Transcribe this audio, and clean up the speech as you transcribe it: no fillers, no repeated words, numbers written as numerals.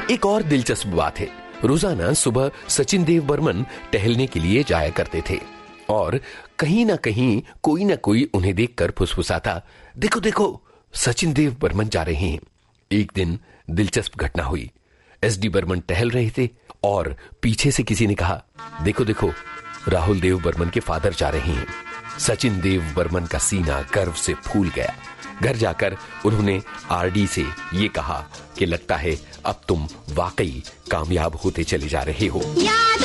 एक और दिलचस्प बात है, रोजाना सुबह सचिन देव बर्मन टहलने के लिए जाया करते थे और कहीं ना कहीं कोई ना कोई उन्हें देखकर फुसफुसाता, देखो देखो सचिन देव बर्मन जा रहे हैं। एक दिन दिलचस्प घटना हुई। एसडी बर्मन टहल रहे थे और पीछे से किसी ने कहा, देखो देखो राहुल देव बर्मन के फादर जा रहे हैं। सचिन देव बर्मन का सीना गर्व से फूल गया। घर जाकर उन्होंने आरडी से ये कहा कि लगता है अब तुम वाकई कामयाब होते चले जा रहे हो।